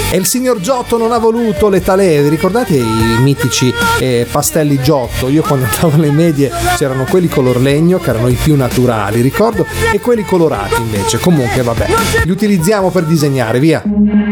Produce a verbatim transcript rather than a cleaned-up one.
e il signor Giotto non ha voluto le talee. Ricordate i mitici eh, pastelli Giotto? Io quando andavo alle medie c'erano quelli color legno che erano i più naturali, ricordo, e quelli colorati invece. Comunque vabbè, li utilizziamo per disegnare, via.